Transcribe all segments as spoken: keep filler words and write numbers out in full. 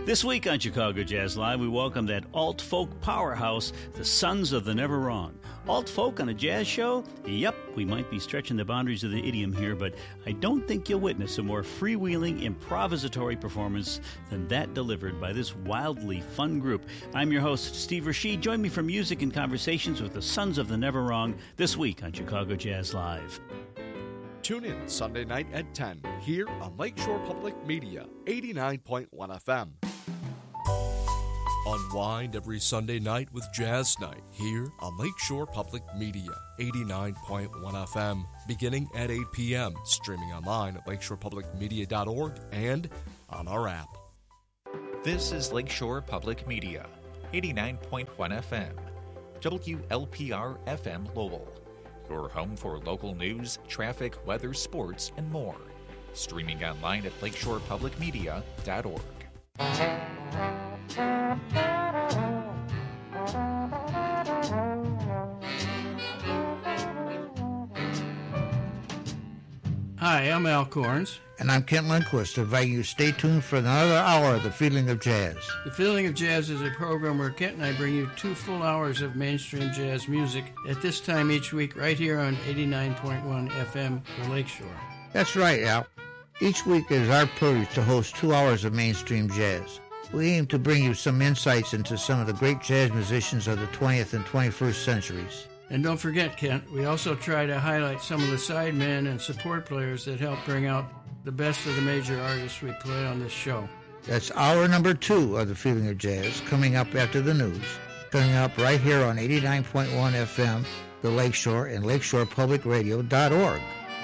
This week on Chicago Jazz Live, we welcome that alt-folk powerhouse, the Sons of the Never Wrong. Alt-folk on a jazz show? Yep, we might be stretching the boundaries of the idiom here, but I don't think you'll witness a more freewheeling, improvisatory performance than that delivered by this wildly fun group. I'm your host, Steve Rashid. Join me for music and conversations with the Sons of the Never Wrong this week on Chicago Jazz Live. Tune in Sunday night at ten here on Lakeshore Public Media, eighty-nine point one F M. Unwind every Sunday night with Jazz Night here on Lakeshore Public Media, eighty-nine point one F M, beginning at eight p.m., streaming online at lakeshore public media dot org and on our app. This is Lakeshore Public Media, eighty-nine point one F M, W L P R F M Lowell, your home for local news, traffic, weather, sports, and more. Streaming online at lakeshore public media dot org. Hi, I'm Al Corns. And I'm Kent Lindquist, inviting you to stay tuned for another hour of The Feeling of Jazz. The Feeling of Jazz is a program where Kent and I bring you two full hours of mainstream jazz music at this time each week right here on eighty-nine point one F M, The Lakeshore. That's right, Al. Each week it is our privilege to host two hours of mainstream jazz. We aim to bring you some insights into some of the great jazz musicians of the twentieth and twenty-first centuries. And don't forget, Kent, we also try to highlight some of the sidemen and support players that help bring out the best of the major artists we play on this show. That's hour number two of The Feeling of Jazz, coming up after the news. Coming up right here on eighty-nine point one F M, The Lakeshore, and lakeshore public radio dot org.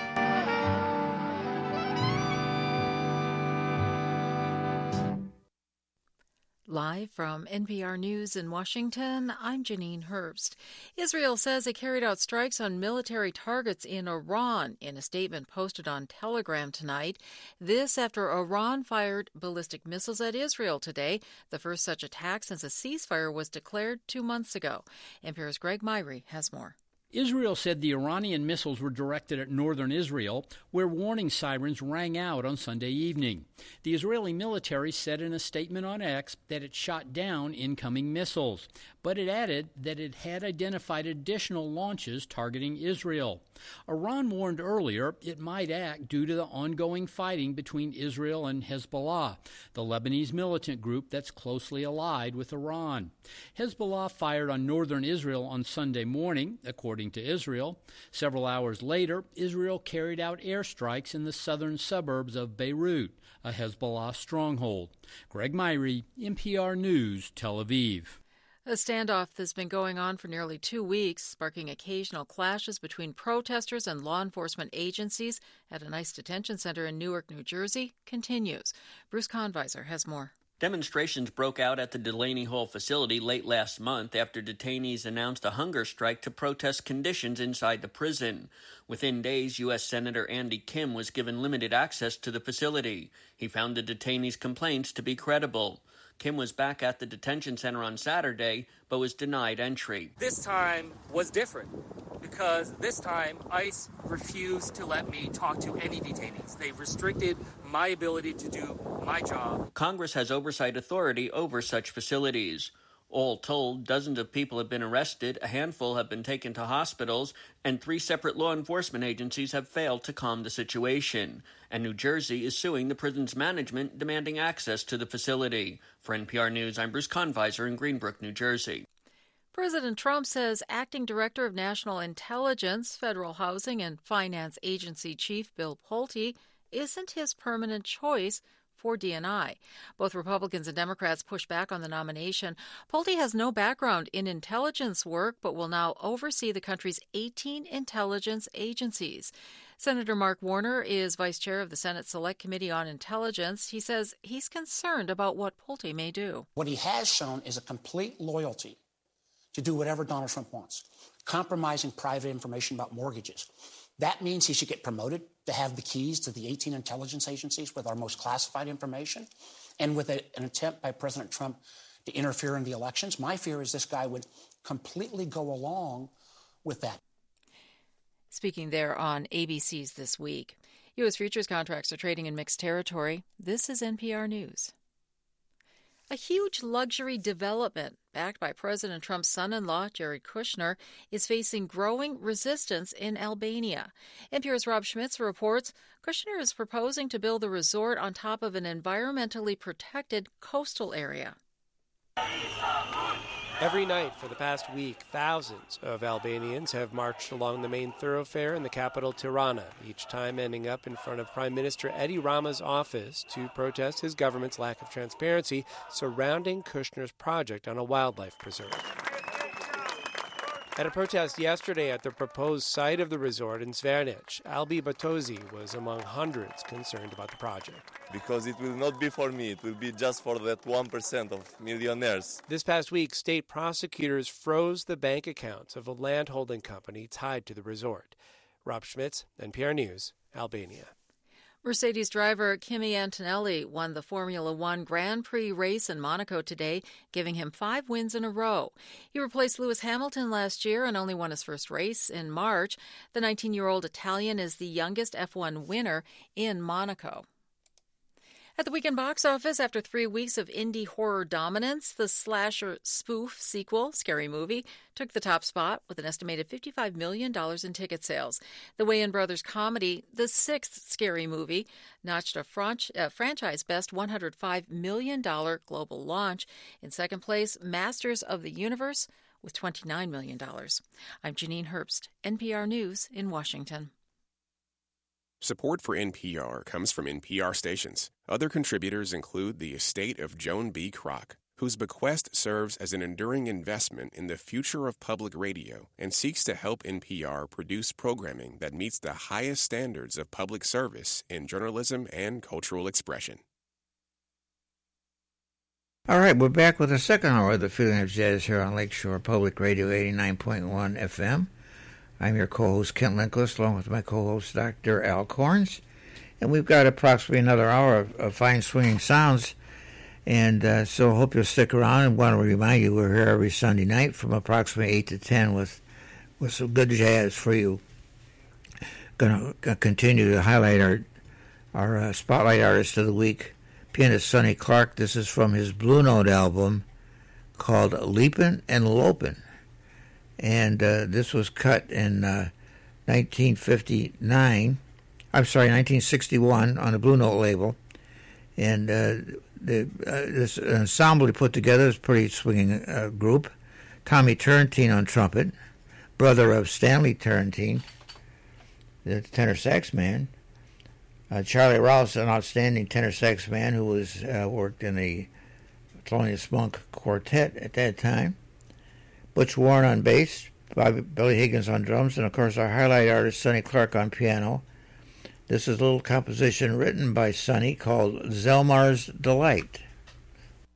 Live from N P R News in Washington, I'm Janine Herbst. Israel says it carried out strikes on military targets in Iran in a statement posted on Telegram tonight. This after Iran fired ballistic missiles at Israel today, the first such attack since a ceasefire was declared two months ago. N P R's Greg Myrie has more. Israel said the Iranian missiles were directed at northern Israel, where warning sirens rang out on Sunday evening. The Israeli military said in a statement on X that it shot down incoming missiles, but it added that it had identified additional launches targeting Israel. Iran warned earlier it might act due to the ongoing fighting between Israel and Hezbollah, the Lebanese militant group that's closely allied with Iran. Hezbollah fired on northern Israel on Sunday morning, according to Israel. Several hours later, Israel carried out airstrikes in the southern suburbs of Beirut, a Hezbollah stronghold. Greg Myrie, N P R News, Tel Aviv. A standoff that's been going on for nearly two weeks, sparking occasional clashes between protesters and law enforcement agencies at an ICE detention center in Newark, New Jersey, continues. Bruce Conviser has more. Demonstrations broke out at the Delaney Hall facility late last month after detainees announced a hunger strike to protest conditions inside the prison. Within days, U S Senator Andy Kim was given limited access to the facility. He found the detainees' complaints to be credible. Kim was back at the detention center on Saturday, but was denied entry. This time was different because this time ICE refused to let me talk to any detainees. They restricted my ability to do my job. Congress has oversight authority over such facilities. All told, dozens of people have been arrested, a handful have been taken to hospitals, and three separate law enforcement agencies have failed to calm the situation. And New Jersey is suing the prison's management, demanding access to the facility. For N P R News, I'm Bruce Conviser in Greenbrook, New Jersey. President Trump says Acting Director of National Intelligence, Federal Housing and Finance Agency Chief Bill Pulte isn't his permanent choice for D and I. Both Republicans and Democrats push back on the nomination. Pulte has no background in intelligence work, but will now oversee the country's eighteen intelligence agencies. Senator Mark Warner is vice chair of the Senate Select Committee on Intelligence. He says he's concerned about what Pulte may do. What he has shown is a complete loyalty to do whatever Donald Trump wants, compromising private information about mortgages. That means he should get promoted to have the keys to the eighteen intelligence agencies with our most classified information, and with a, an attempt by President Trump to interfere in the elections. My fear is this guy would completely go along with that. Speaking there on A B C's This Week. U S futures contracts are trading in mixed territory. This is N P R News. A huge luxury development, backed by President Trump's son-in-law, Jared Kushner, is facing growing resistance in Albania. N P R's Rob Schmitz reports Kushner is proposing to build the resort on top of an environmentally protected coastal area. Every night for the past week, thousands of Albanians have marched along the main thoroughfare in the capital, Tirana, each time ending up in front of Prime Minister Edi Rama's office to protest his government's lack of transparency surrounding Kushner's project on a wildlife preserve. At a protest yesterday at the proposed site of the resort in Zvernic, Albi Batozi was among hundreds concerned about the project. Because it will not be for me, it will be just for that one percent of millionaires. This past week, state prosecutors froze the bank accounts of a landholding company tied to the resort. Rob Schmitz, N P R News, Albania. Mercedes driver Kimi Antonelli won the Formula One Grand Prix race in Monaco today, giving him five wins in a row. He replaced Lewis Hamilton last year and only won his first race in March. The nineteen-year-old Italian is the youngest F one winner in Monaco. At the weekend box office, after three weeks of indie horror dominance, the slasher spoof sequel, Scary Movie, took the top spot with an estimated fifty-five million dollars in ticket sales. The Wayans Brothers comedy, The Sixth Scary Movie, notched a franch- uh, franchise-best one hundred five million dollars global launch. In second place, Masters of the Universe, with twenty-nine million dollars. I'm Janine Herbst, N P R News in Washington. Support for N P R comes from N P R stations. Other contributors include the estate of Joan B. Kroc, whose bequest serves as an enduring investment in the future of public radio and seeks to help N P R produce programming that meets the highest standards of public service in journalism and cultural expression. All right, we're back with the second hour of the Feeling of Jazz here on Lakeshore Public Radio eighty-nine point one F M. I'm your co-host, Kent Linkless, along with my co-host, Doctor Al Corns. And we've got approximately another hour of, of fine swinging sounds. And uh, so I hope you'll stick around, and want to remind you we're here every Sunday night from approximately eight to ten with, with some good jazz for you. Going to continue to highlight our, our uh, Spotlight Artist of the Week, pianist Sonny Clark. This is from his Blue Note album called Leapin' and Lopin'. And uh, this was cut in uh, nineteen fifty-nine, I'm sorry, nineteen sixty-one on the Blue Note label. And uh, the, uh, this ensemble he put together is a pretty swinging uh, group. Tommy Turrentine on trumpet, brother of Stanley Turrentine, the tenor sax man. Uh, Charlie Rouse, an outstanding tenor sax man who was uh, worked in the Thelonious Monk Quartet at that time. Butch Warren on bass, Bobby, Billy Higgins on drums, and of course our highlight artist Sonny Clark on piano. This is a little composition written by Sonny called Zelmar's Delight.